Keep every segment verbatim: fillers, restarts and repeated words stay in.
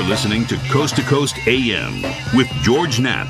listening to Coast to Coast A M with George Knapp.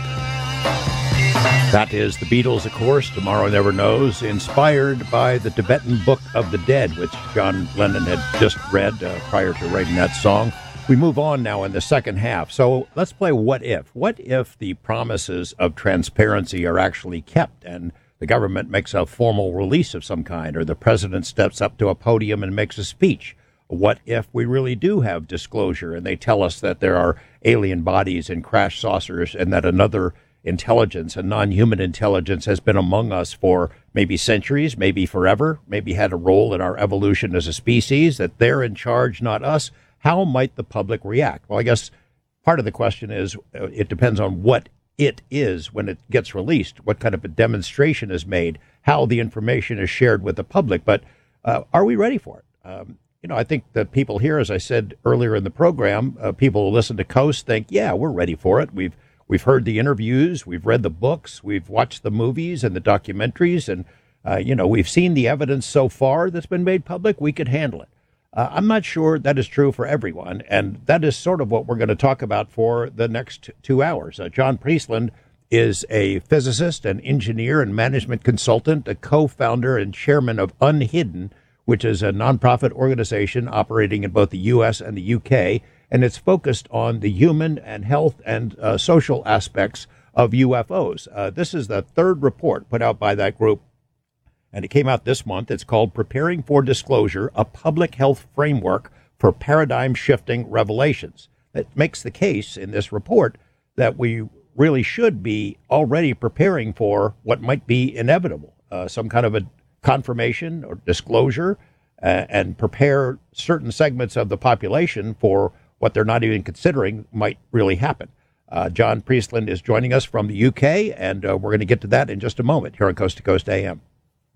That is the Beatles, of course, Tomorrow Never Knows, inspired by the Tibetan Book of the Dead, which John Lennon had just read uh, prior to writing that song. We move on now in the second half. So let's play What If. What if the promises of transparency are actually kept and the government makes a formal release of some kind, or the president steps up to a podium and makes a speech? What if we really do have disclosure and they tell us that there are alien bodies and crash saucers and that another intelligence, a non-human intelligence, has been among us for maybe centuries, maybe forever, maybe had a role in our evolution as a species, that they're in charge, not us? How might the public react? Well, I guess part of the question is uh, it depends on what it is when it gets released, what kind of a demonstration is made, how the information is shared with the public. But uh, are we ready for it? Um, you know, I think that people here, as I said earlier in the program, uh, people who listen to Coast think, yeah, we're ready for it. We've we've heard the interviews, we've read the books, we've watched the movies and the documentaries, and, uh, you know, we've seen the evidence so far that's been made public. We could handle it. Uh, I'm not sure that is true for everyone, and that is sort of what we're going to talk about for the next two hours. Uh, John Priestland is a physicist, an engineer, and management consultant, a co-founder and chairman of Unhidden, which is a nonprofit organization operating in both the U S and the U K, and it's focused on the human and health and uh, social aspects of U F Os. Uh, this is the third report put out by that group, and it came out this month. It's called Preparing for Disclosure, a Public Health Framework for Paradigm-Shifting Revelations. It makes the case in this report that we really should be already preparing for what might be inevitable, uh, some kind of a confirmation or disclosure, uh, and prepare certain segments of the population for what they're not even considering might really happen. Uh, John Priestland is joining us from the U K, and uh, we're going to get to that in just a moment here on Coast to Coast A M.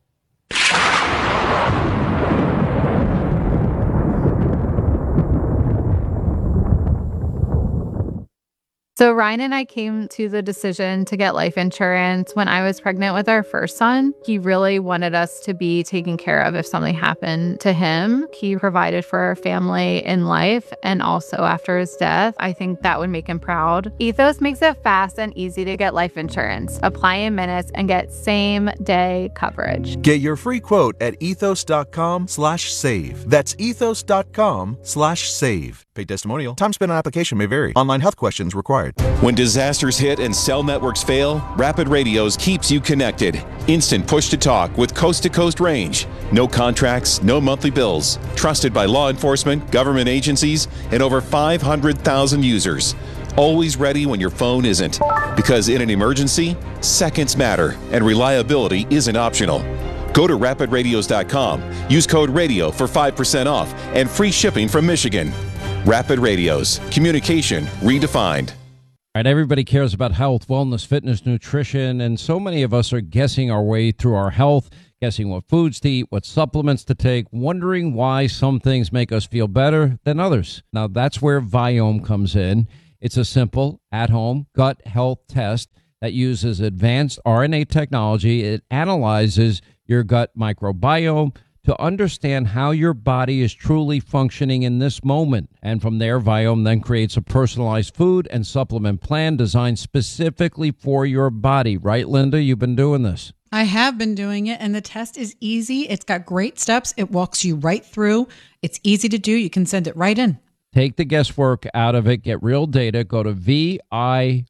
So Ryan and I came to the decision to get life insurance when I was pregnant with our first son. He really wanted us to be taken care of if something happened to him. He provided for our family in life and also after his death. I think that would make him proud. Ethos makes it fast and easy to get life insurance. Apply in minutes and get same day coverage. Get your free quote at ethos.com slash save. That's ethos.com slash save. Paid testimonial. Time spent on application may vary. Online health questions required. When disasters hit and cell networks fail, Rapid Radios keeps you connected. Instant push-to-talk with coast-to-coast range. No contracts, no monthly bills. Trusted by law enforcement, government agencies, and over five hundred thousand users. Always ready when your phone isn't. Because in an emergency, seconds matter, and reliability isn't optional. Go to rapid radios dot com. Use code RADIO for five percent off and free shipping from Michigan. Rapid Radios. Communication redefined. All right, everybody cares about health, wellness, fitness, nutrition, and so many of us are guessing our way through our health, guessing what foods to eat, what supplements to take, wondering why some things make us feel better than others. Now, that's where Viome comes in. It's a simple, at-home gut health test that uses advanced R N A technology. It analyzes your gut microbiome to understand how your body is truly functioning in this moment. And from there, Viome then creates a personalized food and supplement plan designed specifically for your body. Right, Linda? You've been doing this. I have been doing it, and the test is easy. It's got great steps. It walks you right through. It's easy to do. You can send it right in. Take the guesswork out of it. Get real data. Go to V-I-O-M-E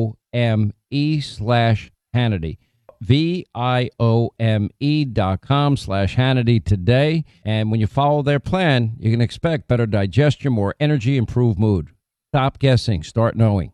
slash Hannity. V-I-O-M-E dot com slash Hannity today. And when you follow their plan, you can expect better digestion, more energy, improved mood. Stop guessing. Start knowing.